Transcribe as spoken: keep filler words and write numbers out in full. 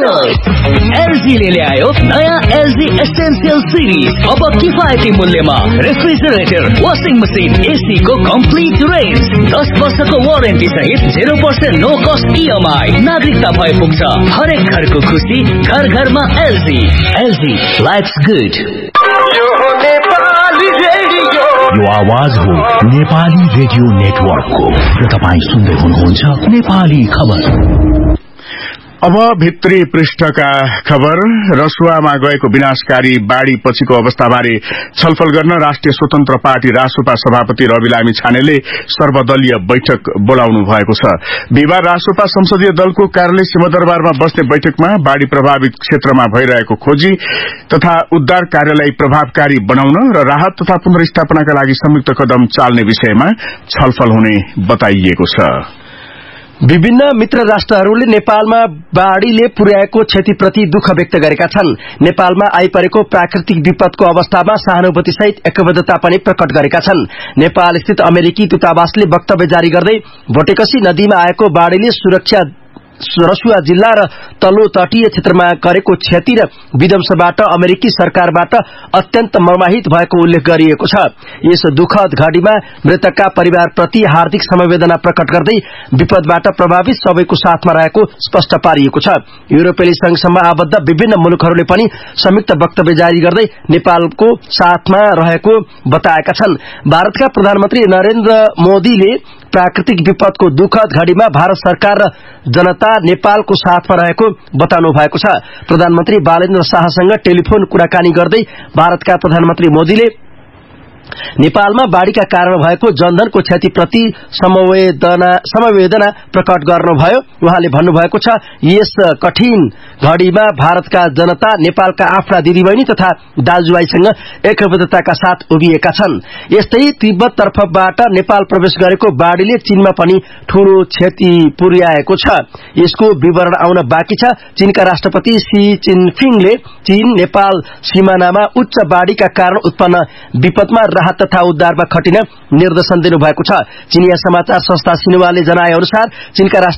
LG ले ल्यायो नयाँ एलजी एसेन्शियल सिरिज। अब किफायती मूल्यमा रेफ्रिजरेटर, वाशिङ मसिन, एसी को कम्प्लिट रेन्ज, दस वर्षको वारेन्टी सहित zero percent no cost EMI. नागरिकता भए पुग्छ हरेक घरको खुसी, घर घरमा एलजी। LG lives good. यो आवाज हो नेपाली रेडियो नेटवर्कको र तपाईँ सुन्दै हुनुहुन्छ नेपाली खबर। अब भित्री पृष्ठका खबर। रसुवामा गएको विनाशकारी बाढ़ी पछिको अवस्थाबारे छलफल गर्न राष्ट्रिय स्वतन्त्र पार्टी रासोपा सभापति रवि लामी छानेले सर्वदलीय बैठक बोलाउनु भएको छ। बिहिबार रासोपा संसदीय दलको कार्यालय सिंहदरबारमा बस्ने बैठकमा बाढ़ी प्रभावित क्षेत्रमा भइरहेको खोजी तथा उद्धार कार्यलाई प्रभावकारी बनाउन र राहत तथा पुनर्स्थापनाका लागि संयुक्त कदम चाल्ने विषयमा छलफल हुने बताइएको छ। विभिन्न मित्र राष्ट्रहरूले नेपालमा बाढ़ीले पुर्याएको क्षतिप्रति दुःख व्यक्त गरेका छन्। नेपालमा आइपरेको प्राकृतिक विपदको अवस्थामा सहानुभूतिसहित एकबद्धता पनि प्रकट गरेका छन्। नेपाल स्थित अमेरिकी दूतावासले वक्तव्य जारी गर्दै भोटेकसी नदीमा आएको बाढ़ीले सुरक्षा रसुवा जिल्ला र तल्लो तटीय क्षेत्रमा गरेको क्षति र विध्वंसबाट अमेरिकी सरकारबाट अत्यन्त मर्माहित भएको उल्लेख गरिएको छ। यस दुखद घडीमा मृतकका परिवारप्रति हार्दिक समवेदना प्रकट गर्दै विपदबाट प्रभावित सबैको साथमा रहेको स्पष्ट पारिएको छ। युरोपेली संघसम्म आबद्ध विभिन्न मुलुकहरूले पनि संयुक्त वक्तव्य जारी गर्दै नेपालको साथमा रहेको बताएका छन्। भारतका प्रधानमन्त्री नरेन्द्र मोदीले प्राकृतिक विपदको दुखद घडीमा भारत सरकार र जनता नेपालको साथमा रहेको बताउनु भएको छ। प्रधानमन्त्री बालेन्द्र शाहसँग टेलिफोन कुराकानी गर्दै भारतका प्रधानमन्त्री मोदीले नेपालमा बाढ़ीका कारण भएको जनधनको क्षतिप्रति समवेदना समवेदना प्रकट गर्नुभयो। उहाँले भन्नुभएको छ, यस कठिन घडीमा भारतका जनता नेपालका आफ्ना दिदीबहिनी तथा दाजुभाइसँग एकबद्धताका साथ उभिएका छन्। यस्तै तिब्बत तर्फबाट नेपाल प्रवेश गरेको बाढ़ीले चीनमा पनि ठूलो क्षति पुर्याएको छ। यसको विवरण आउन बाँकी छ। चीनका राष्ट्रपति सी जिनपिङले चीन नेपाल सीमानामा उच्च बाढ़ीका कारण उत्पन्न विपदमा राहत तथा उद्धारमा खटिन निर्देशन दिनुभएको छ। चीनिया समाचार संस्था सिन्हुवाले जनाए अनुसार चीनका